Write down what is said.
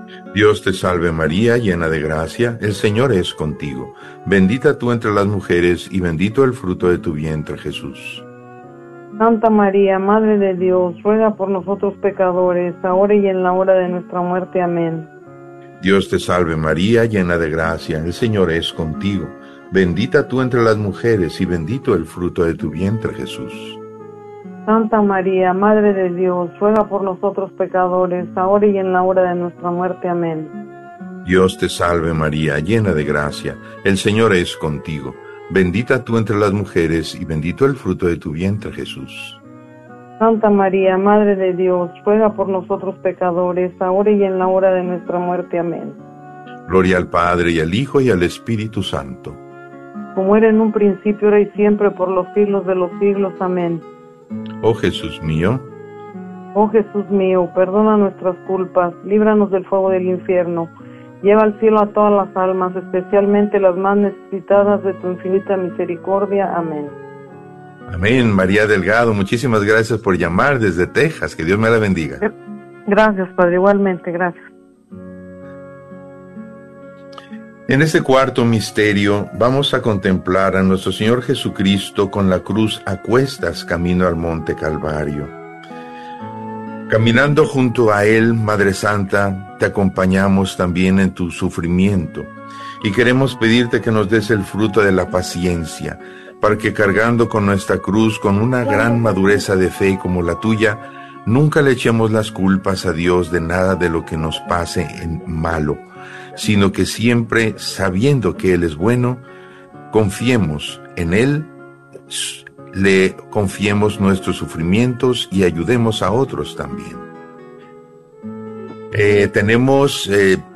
Dios te salve María, llena de gracia, el Señor es contigo. Bendita tú entre las mujeres y bendito el fruto de tu vientre, Jesús. Santa María, Madre de Dios, ruega por nosotros pecadores, ahora y en la hora de nuestra muerte. Amén. Dios te salve María, llena de gracia, el Señor es contigo. Bendita tú entre las mujeres y bendito el fruto de tu vientre, Jesús. Santa María, Madre de Dios, ruega por nosotros pecadores, ahora y en la hora de nuestra muerte. Amén. Dios te salve María, llena de gracia, el Señor es contigo. Bendita tú entre las mujeres y bendito el fruto de tu vientre, Jesús. Santa María, Madre de Dios, ruega por nosotros pecadores, ahora y en la hora de nuestra muerte. Amén. Gloria al Padre, y al Hijo, y al Espíritu Santo. Como era en un principio, ahora y siempre, por los siglos de los siglos. Amén. Oh Jesús mío, oh Jesús mío, perdona nuestras culpas, líbranos del fuego del infierno, lleva al cielo a todas las almas, especialmente las más necesitadas de tu infinita misericordia. Amén. Amén. María Delgado, muchísimas gracias por llamar desde Texas, que Dios me la bendiga. Gracias, Padre, igualmente, gracias. En este cuarto misterio vamos a contemplar a nuestro Señor Jesucristo con la cruz a cuestas camino al Monte Calvario. Caminando junto a Él, Madre Santa, te acompañamos también en tu sufrimiento y queremos pedirte que nos des el fruto de la paciencia, para que cargando con nuestra cruz con una gran madureza de fe como la tuya, nunca le echemos las culpas a Dios de nada de lo que nos pase en malo, sino que siempre, sabiendo que Él es bueno, confiemos en Él, le confiemos nuestros sufrimientos y ayudemos a otros también. Tenemos